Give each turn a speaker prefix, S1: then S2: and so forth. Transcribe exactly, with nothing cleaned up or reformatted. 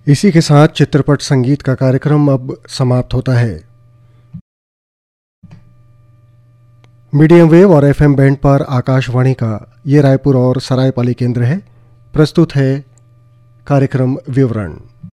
S1: इसी के साथ चित्रपट संगीत का कार्यक्रम अब समाप्त होता है। मीडियम वेव और एफएम बैंड पर आकाशवाणी का ये रायपुर और सरायपाली केंद्र है। प्रस्तुत है कार्यक्रम विवरण।